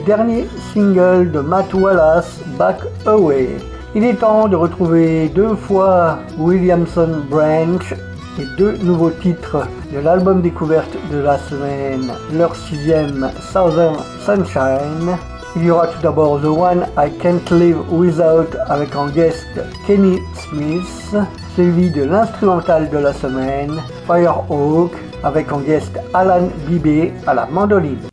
Dernier single de Matt Wallace, Back Away. Il est temps de retrouver 2 fois Williamson Branch et 2 nouveaux titres de l'album découverte de la semaine, leur 6e Southern Sunshine. Il y aura tout d'abord The One I Can't Live Without avec en guest Kenny Smith, suivi de l'instrumental de la semaine, Firehawk avec en guest Alan Bibé à la mandoline.